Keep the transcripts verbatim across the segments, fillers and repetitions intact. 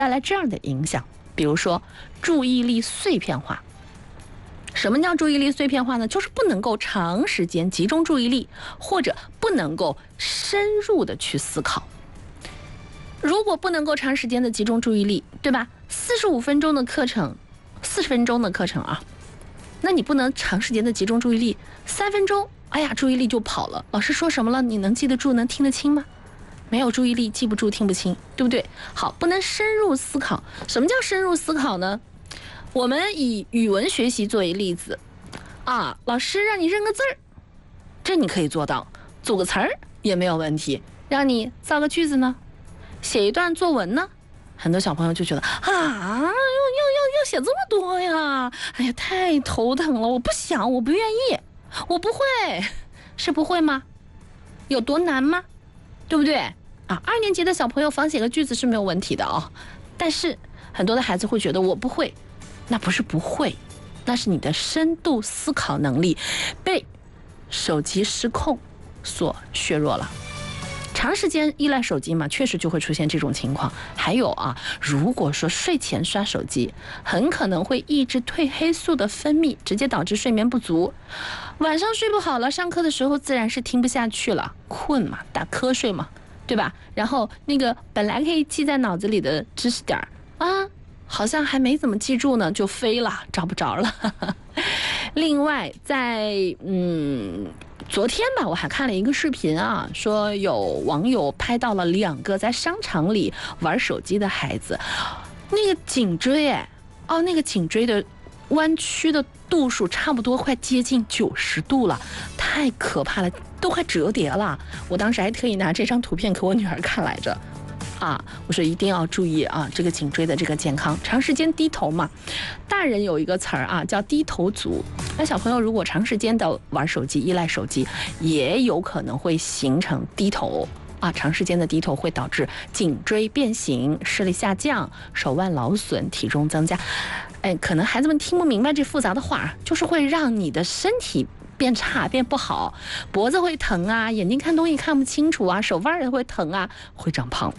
带来这样的影响，比如说注意力碎片化。什么叫注意力碎片化呢？就是不能够长时间集中注意力，或者不能够深入的去思考。如果不能够长时间的集中注意力，对吧？四十五分钟的课程，四十分钟的课程啊，那你不能长时间的集中注意力，三分钟，哎呀，注意力就跑了。老师说什么了，你能记得住，能听得清吗？没有注意力，记不住，听不清，对不对？好，不能深入思考。什么叫深入思考呢？我们以语文学习作为例子啊，老师让你认个字儿，这你可以做到，组个词儿也没有问题。让你造个句子呢，写一段作文呢，很多小朋友就觉得啊，要要要要写这么多呀，哎呀，太头疼了，我不想，我不愿意，我不会，是不会吗？有多难吗？对不对啊？二年级的小朋友仿写个句子是没有问题的哦，但是很多的孩子会觉得我不会。那不是不会，那是你的深度思考能力被手机失控所削弱了。长时间依赖手机嘛，确实就会出现这种情况。还有啊，如果说睡前刷手机，很可能会抑制褪黑素的分泌，直接导致睡眠不足。晚上睡不好了，上课的时候自然是听不下去了，困嘛，打瞌睡嘛，对吧？然后那个本来可以记在脑子里的知识点啊，好像还没怎么记住呢，就飞了，找不着了。另外，在嗯昨天吧，我还看了一个视频啊，说有网友拍到了两个在商场里玩手机的孩子，那个颈椎哎，哦，那个颈椎的弯曲的度数差不多快接近九十度了，太可怕了，都快折叠了。我当时还特意拿这张图片给我女儿看来着。啊，我说一定要注意啊，这个颈椎的这个健康，长时间低头嘛。大人有一个词儿啊，叫低头族。那小朋友如果长时间的玩手机、依赖手机，也有可能会形成低头啊。长时间的低头会导致颈椎变形、视力下降、手腕劳损、体重增加。哎，可能孩子们听不明白这复杂的话，就是会让你的身体变差变不好，脖子会疼啊，眼睛看东西看不清楚啊，手腕也会疼啊，会长胖。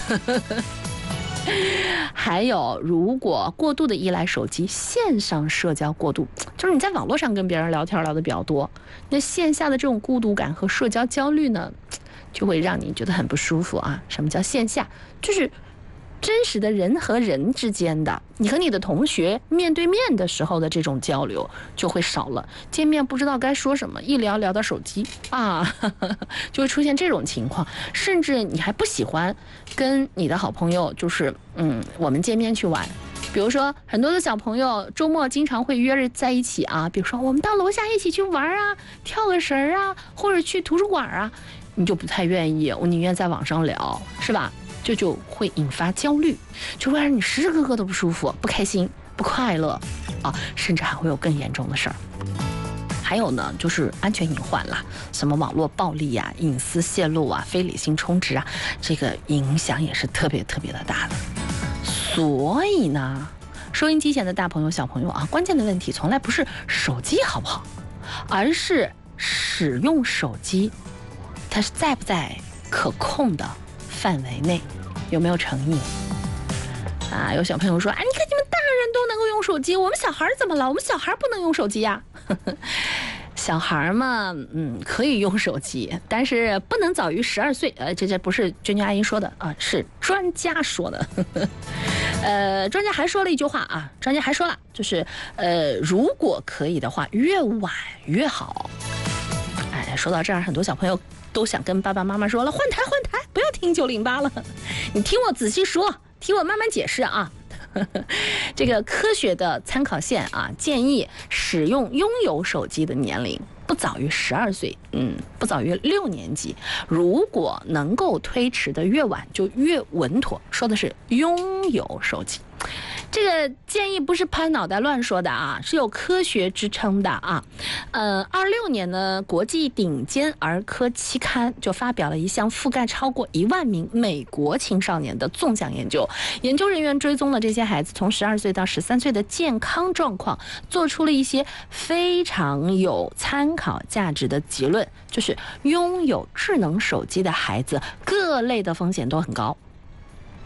还有，如果过度的依赖手机，线上社交过度，就是你在网络上跟别人聊天聊得比较多，那线下的这种孤独感和社交焦虑呢，就会让你觉得很不舒服啊。什么叫线下？就是真实的人和人之间的，你和你的同学面对面的时候的这种交流就会少了，见面不知道该说什么，一聊聊到手机啊，呵呵，就会出现这种情况。甚至你还不喜欢跟你的好朋友，就是嗯，我们见面去玩。比如说很多的小朋友周末经常会约着在一起啊，比如说我们到楼下一起去玩啊，跳个绳啊，或者去图书馆啊，你就不太愿意，我宁愿在网上聊，是吧？这就会引发焦虑，就会让你时时刻刻都不舒服、不开心、不快乐啊，甚至还会有更严重的事儿。还有呢，就是安全隐患啦，什么网络暴力啊、隐私泄露啊、非理性充值啊，这个影响也是特别特别的大的。所以呢，收音机前的大朋友、小朋友啊，关键的问题从来不是手机好不好，而是使用手机，它是在不在可控的范围内，有没有成瘾啊？有小朋友说，哎，你看你们大人都能够用手机，我们小孩怎么了？我们小孩不能用手机呀、啊？小孩嘛，嗯，可以用手机，但是不能早于十二岁。呃，这这不是娟娟阿姨说的啊，是专家说的。呃，专家还说了一句话啊，专家还说了，就是呃，如果可以的话，越晚越好。哎，说到这儿，很多小朋友都想跟爸爸妈妈说了，换台换台，不要听九零八了，你听我仔细说，听我慢慢解释啊。这个科学的参考线啊，建议使用拥有手机的年龄不早于十二岁，嗯，不早于六年级。如果能够推迟的越晚，就越稳妥。说的是拥有手机。这个建议不是拍脑袋乱说的啊，是有科学支撑的啊。呃，二六年呢，国际顶尖儿科期刊就发表了一项覆盖超过一万名美国青少年的纵向研究。研究人员追踪了这些孩子从十二岁到十三岁的健康状况，做出了一些非常有参考价值的结论，就是拥有智能手机的孩子各类的风险都很高。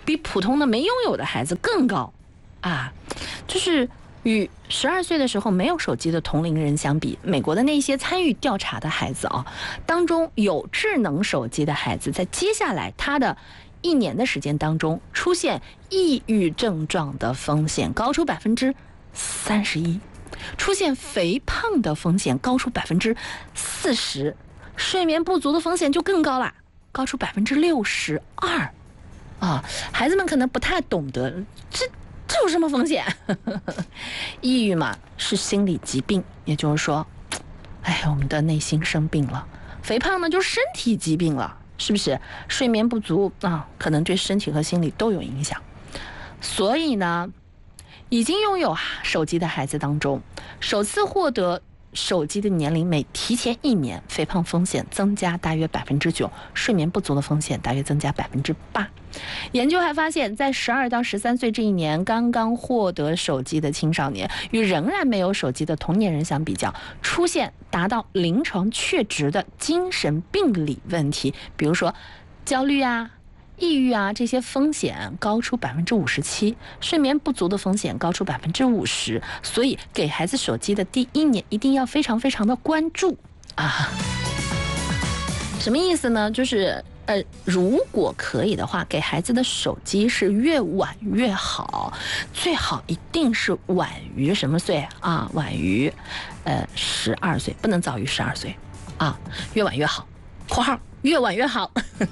比普通的没拥有的孩子更高啊，就是与十二岁的时候没有手机的同龄人相比，美国的那些参与调查的孩子啊，当中有智能手机的孩子，在接下来他的一年的时间当中，出现抑郁症状的风险高出百分之三十一，出现肥胖的风险高出百分之四十，睡眠不足的风险就更高了，高出百分之六十二。啊，孩子们可能不太懂得这。这有什么风险？抑郁嘛，是心理疾病，也就是说，哎，我们的内心生病了。肥胖呢，就是身体疾病了，是不是？睡眠不足啊，可能对身体和心理都有影响。所以呢，已经拥有手机的孩子当中，首次获得手机的年龄每提前一年，肥胖风险增加大约百分之九，睡眠不足的风险大约增加百分之八。研究还发现，在十二到十三岁这一年刚刚获得手机的青少年，与仍然没有手机的同年人相比较，出现达到临床确值的精神病理问题，比如说焦虑啊、抑郁啊，这些风险高出百分之五十七，睡眠不足的风险高出百分之五十。所以，给孩子手机的第一年一定要非常非常的关注啊。什么意思呢？就是呃，如果可以的话，给孩子的手机是越晚越好，最好一定是晚于什么岁啊？晚于呃十二岁，不能早于十二岁啊，越晚越好。括号越晚越好。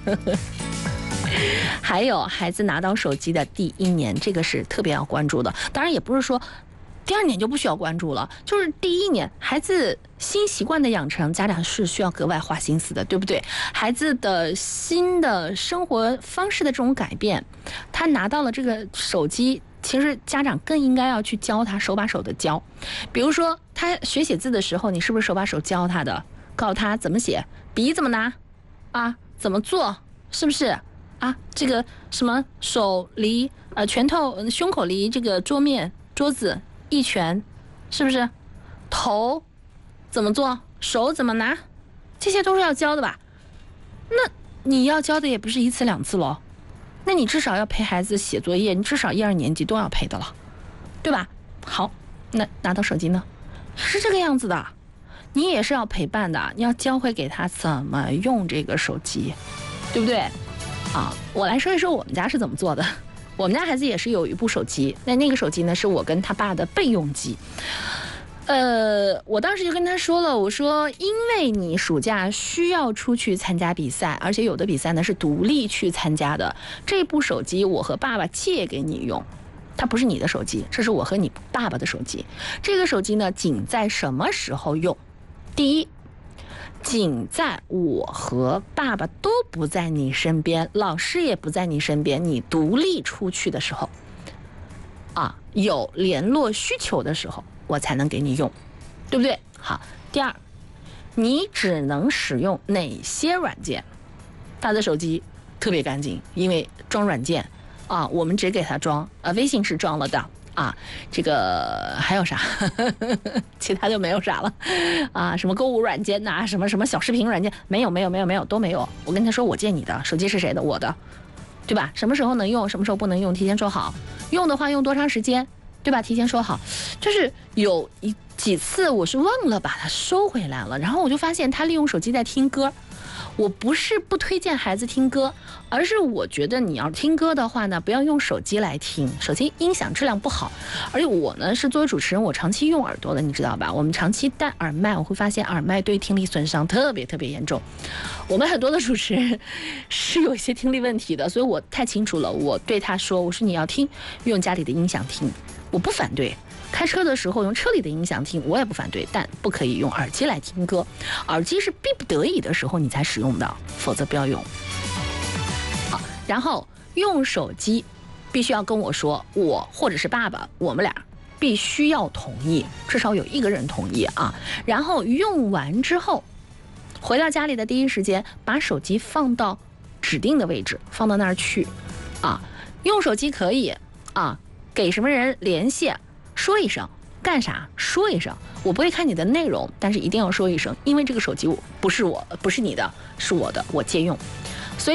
还有孩子拿到手机的第一年，这个是特别要关注的。当然也不是说第二年就不需要关注了，就是第一年孩子新习惯的养成，家长是需要格外花心思的，对不对？孩子的新的生活方式的这种改变，他拿到了这个手机，其实家长更应该要去教他，手把手的教。比如说他学写字的时候，你是不是手把手教他的，告诉他怎么写，笔怎么拿啊，怎么做，是不是啊？这个什么手离呃拳头胸口离这个桌面桌子一拳，是不是？头怎么做，手怎么拿，这些都是要教的吧？那你要教的也不是一次两次咯，那你至少要陪孩子写作业，你至少一二年级都要陪的了，对吧？好，那拿到手机呢，是这个样子的，你也是要陪伴的，你要教会给他怎么用这个手机，对不对？啊，我来说一说我们家是怎么做的。我们家孩子也是有一部手机，那那个手机呢是我跟他爸的备用机。呃，我当时就跟他说了，我说因为你暑假需要出去参加比赛，而且有的比赛呢是独立去参加的，这部手机我和爸爸借给你用，它不是你的手机，这是我和你爸爸的手机。这个手机呢仅在什么时候用？第一，仅在我和爸爸都不在你身边，老师也不在你身边，你独立出去的时候啊，有联络需求的时候，我才能给你用，对不对？好，第二，你只能使用哪些软件？他的手机特别干净，因为装软件啊，我们只给他装，呃，微信是装了的啊，这个还有啥？其他就没有啥了啊，什么购物软件呐、啊，什么什么小视频软件，没有没有没有没有都没有。我跟他说，我借你的手机是谁的？我的，对吧？什么时候能用，什么时候不能用，提前说好。用的话用多长时间，对吧？提前说好。就是有一几次我是忘了把它收回来了，然后我就发现他利用手机在听歌。我不是不推荐孩子听歌，而是我觉得你要听歌的话呢，不要用手机来听，手机音响质量不好。而且我呢是作为主持人，我长期用耳朵的，你知道吧？我们长期戴耳麦，我会发现耳麦对听力损伤特别特别严重。我们很多的主持人是有一些听力问题的，所以我太清楚了。我对他说，我说你要听，用家里的音响听，我不反对。开车的时候用车里的音响听，我也不反对，但不可以用耳机来听歌。耳机是逼不得已的时候你才使用的，否则不要用。好，然后用手机必须要跟我说，我或者是爸爸，我们俩必须要同意，至少有一个人同意啊。然后用完之后，回到家里的第一时间，把手机放到指定的位置，放到那儿去啊。用手机可以啊，给什么人联系说一声，干啥说一声，我不会看你的内容，但是一定要说一声，因为这个手机不是我不是你的，是我的，我借用。所以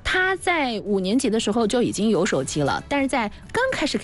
他在五年级的时候就已经有手机了，但是在刚开始给